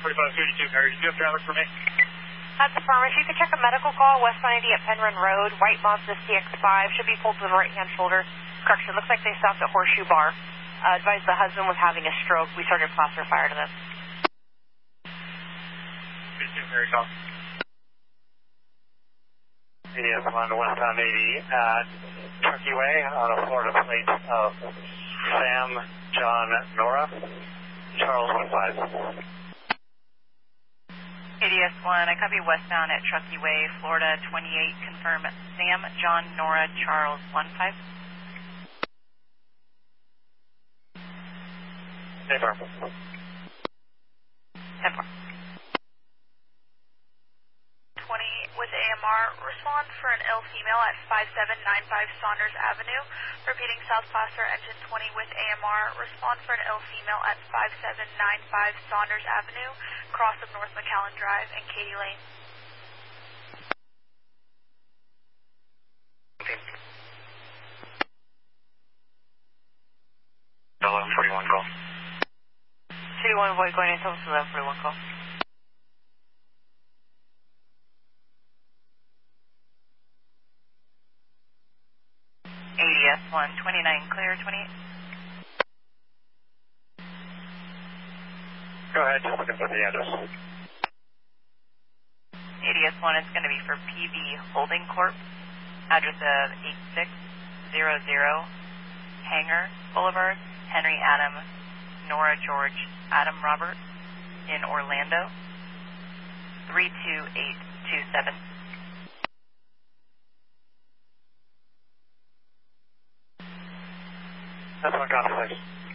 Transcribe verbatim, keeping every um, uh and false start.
forty-five thirty-two, Mary. Do you have traffic for me? That's affirmative. If you could check a medical call, West ninety at Penryn Road, white Mazda C X five, should be pulled to the right-hand shoulder. Correction, looks like they stopped at Horseshoe Bar. Uh, advised the husband was having a stroke. We started placer fire to them. thirty-two, Mary, call. A D S one westbound eighty at Truckee Way on a Florida plate of Sam, John, Nora, Charles one five. A D S one, I copy westbound at Truckee Way, Florida twenty-eight, confirm Sam, John, Nora, Charles one five. ten four. ten four. twenty with A M R, respond for an ill female at five seven nine five Saunders Avenue. Repeating South Placer, engine twenty with A M R, respond for an ill female at five seven nine five Saunders Avenue, cross of North McAllen Drive and Katy Lane. eleven forty-one call. City one Void going into eleven forty-one call. A D S one, twenty-nine clear, twenty-eight. Go ahead, just looking for the address. A D S one is going to be for P V Holding Corp. Address of eighty-six hundred Hanger Boulevard, Henry Adam, Nora George, Adam Robert in Orlando, three two eight two seven. That's one copy, please.